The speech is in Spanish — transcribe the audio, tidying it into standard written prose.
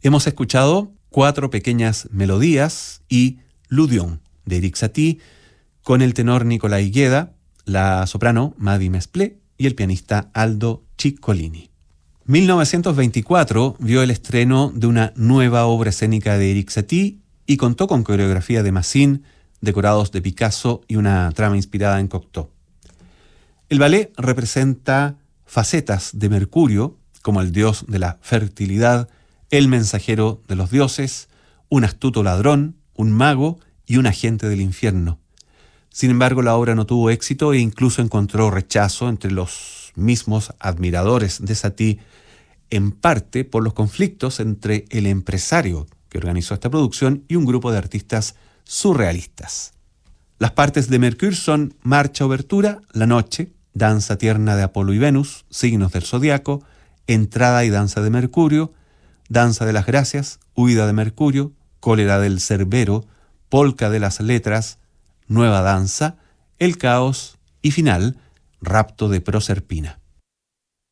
Hemos escuchado 4 pequeñas melodías y L'Odeon de Erik Satie, con el tenor Nicolai Gueda, la soprano Mady Mesplé y el pianista Aldo Ciccolini. 1924 vio el estreno de una nueva obra escénica de Erik Satie y contó con coreografía de Massin, decorados de Picasso y una trama inspirada en Cocteau. El ballet representa facetas de Mercurio, como el dios de la fertilidad, el mensajero de los dioses, un astuto ladrón, un mago y un agente del infierno. Sin embargo, la obra no tuvo éxito e incluso encontró rechazo entre los mismos admiradores de Satie, en parte por los conflictos entre el empresario que organizó esta producción y un grupo de artistas surrealistas. Las partes de Mercure son Marcha Obertura, La Noche, Danza Tierna de Apolo y Venus, Signos del Zodiaco, Entrada y Danza de Mercurio, Danza de las Gracias, Huida de Mercurio, Cólera del Cerbero, Polca de las Letras, Nueva Danza, El Caos y final, Rapto de Proserpina.